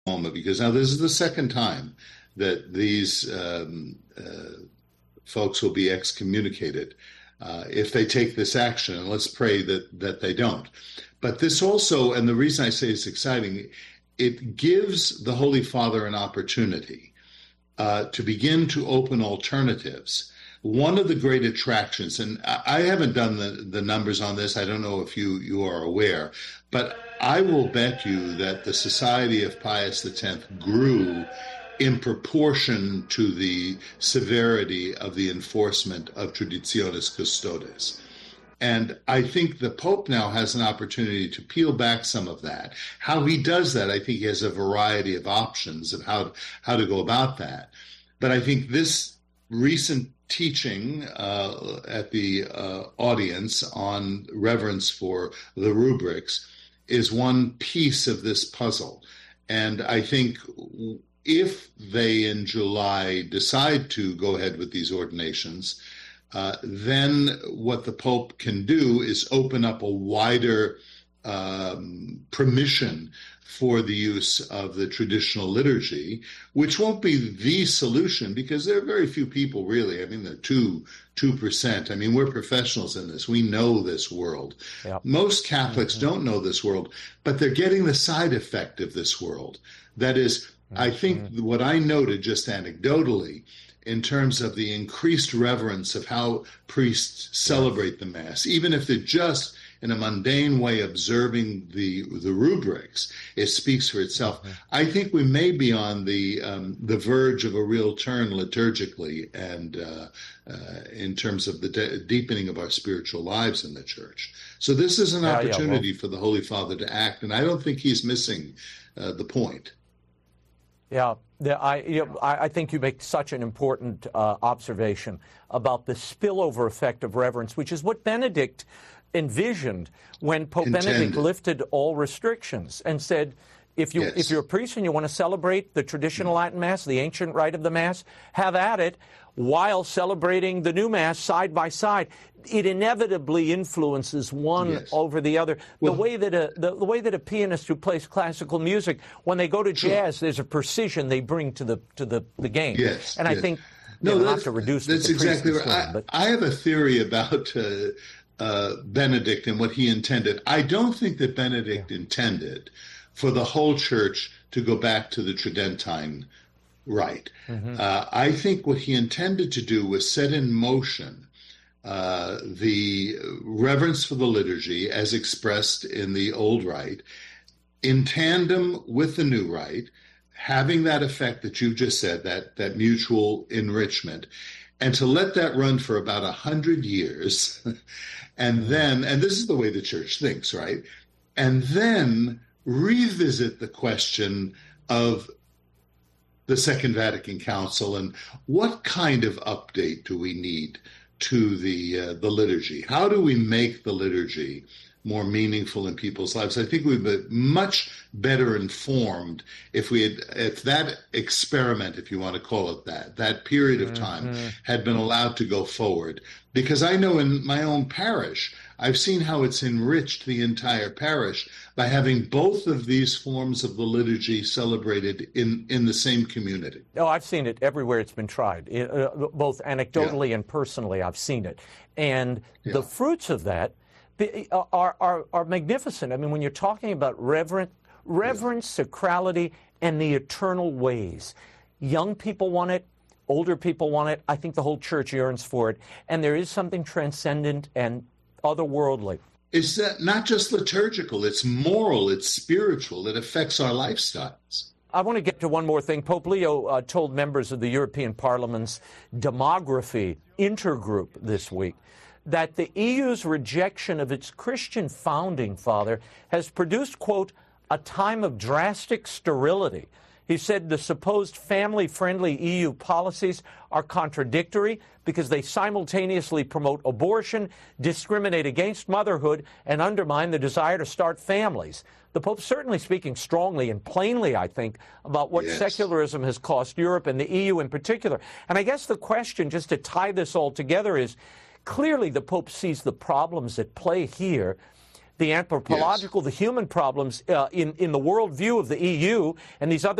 moment, because now this is the second time that these folks will be excommunicated if they take this action, and let's pray that they don't. But this also, and the reason I say it's exciting, it gives the Holy Father an opportunity to begin to open alternatives. One of the great attractions, and I haven't done the numbers on this, I don't know if you are aware, but I will bet you that the Society of Pius X grew in proportion to the severity of the enforcement of Traditionis Custodes. And I think the Pope now has an opportunity to peel back some of that. How he does that, I think he has a variety of options of how to go about that. But I think this recent teaching at the audience on reverence for the rubrics is one piece of this puzzle. And I think if they in July decide to go ahead with these ordinations, then what the Pope can do is open up a wider permission for the use of the traditional liturgy, which won't be the solution because there are very few people really. I mean, they're 2%. I mean, we're professionals in this. We know this world. Yep. Most Catholics don't know this world, but they're getting the side effect of this world. That is, I think what I noted just anecdotally in terms of the increased reverence of how priests celebrate the Mass, even if they're just in a mundane way observing the rubrics, it speaks for itself. I think we may be on the verge of a real turn liturgically and in terms of the deepening of our spiritual lives in the Church. So this is an opportunity for the Holy Father to act, and I don't think he's missing the point. Yeah, I think you make such an important observation about the spillover effect of reverence, which is what Benedict envisioned when Pope Benedict lifted all restrictions and said, if you're a priest and you want to celebrate the traditional Latin Mass, the ancient rite of the Mass, have at it while celebrating the new Mass side by side. It inevitably influences one over the other. Well, the way that a pianist who plays classical music, when they go to jazz, there's a precision they bring to the game. Yes, and I think not to reduce that's exactly right. I have a theory about Benedict and what he intended. I don't think that Benedict intended for the whole Church to go back to the Tridentine rite. I think what he intended to do was set in motion the reverence for the liturgy as expressed in the old rite, in tandem with the new rite, having that effect that you've just said, that mutual enrichment, and to let that run for about 100 years. And then, and this is the way the Church thinks, right? And then revisit the question of the Second Vatican Council and what kind of update do we need to the liturgy? How do we make the liturgy more meaningful in people's lives? I think we'd be much better informed if that experiment, if you want to call it that period of time had been allowed to go forward. Because I know in my own parish, I've seen how it's enriched the entire parish by having both of these forms of the liturgy celebrated in the same community. Oh, I've seen it everywhere it's been tried, both anecdotally and personally. I've seen it. And the fruits of that are magnificent. I mean, when you're talking about reverence, sacrality, and the eternal ways, young people want it, older people want it. I think the whole Church yearns for it. And there is something transcendent and otherworldly. It's that not just liturgical, it's moral, it's spiritual, it affects our lifestyles. I want to get to one more thing. Pope Leo told members of the European Parliament's demography intergroup this week that the EU's rejection of its Christian founding father has produced, quote, a time of drastic sterility. He said the supposed family-friendly EU policies are contradictory because they simultaneously promote abortion, discriminate against motherhood, and undermine the desire to start families. The Pope's certainly speaking strongly and plainly, I think, about what secularism has cost Europe and the EU in particular. And I guess the question, just to tie this all together, is clearly the Pope sees the problems at play here. the anthropological, the human problems in the worldview of the EU and these other